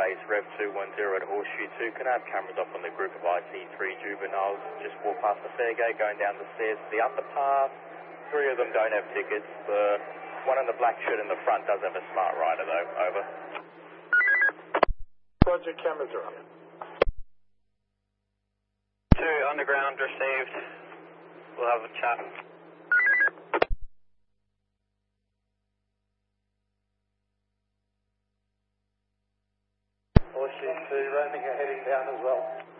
base, Rev 210 at Horseshoe 2. Can I have cameras up on the group of IT3 juveniles? Just walk past the fairgate, going down the stairs to the underpass. 3 of them don't have tickets. The one in the black shirt in the front does have a smart rider though. Over. Roger, cameras are up. 2 underground received. We'll have a chat. Horseshoe 2, roaming are heading down as well.